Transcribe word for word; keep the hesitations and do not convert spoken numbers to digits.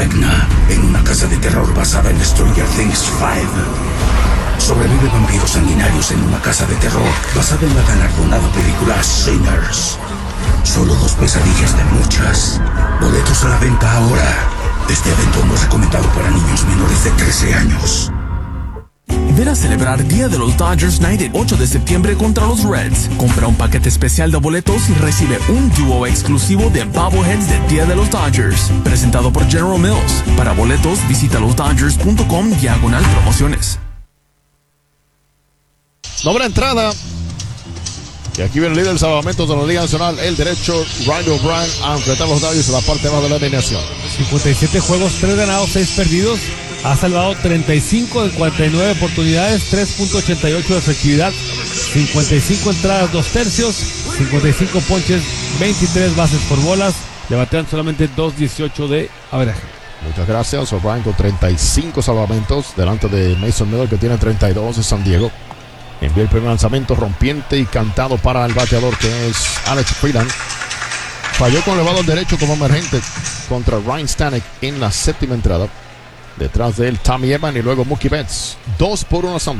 Vecna en una casa de terror basada en Stranger Things cinco. Sobrevive vampiros sanguinarios en una casa de terror basada en la galardonada película Sinners. Solo dos pesadillas de muchas. Boletos a la venta ahora. Este evento no es recomendado para niños menores de trece años. Ven a celebrar Día de los Dodgers Night el ocho de septiembre contra los Reds. Compra un paquete especial de boletos y recibe un dúo exclusivo de bobbleheads de Día de los Dodgers. Presentado por General Mills. Para boletos, visita los dodgers punto com diagonal promociones. Novena entrada. Y aquí viene el líder del salvamentos de la Liga Nacional, el derecho, Ryan O'Brien, a enfrentar a los Dodgers en la parte baja de la alineación. cincuenta y siete juegos, tres ganados, seis perdidos. Ha salvado treinta y cinco de cuarenta y nueve oportunidades, tres punto ochenta y ocho de efectividad, cincuenta y cinco entradas, dos tercios, cincuenta y cinco ponches, veintitrés bases por bolas. Le batean solamente dos dieciocho de averaje. Muchas gracias. O'Brien con treinta y cinco salvamentos delante de Mason Miller, que tiene treinta y dos de San Diego. Envía el primer lanzamiento rompiente y cantado para el bateador, que es Alex Freeland. Falló con elevado al derecho como emergente contra Ryan Stanek en la séptima entrada. Detrás de él, Tommy Edman y luego Mookie Betts. Dos por una asamblea.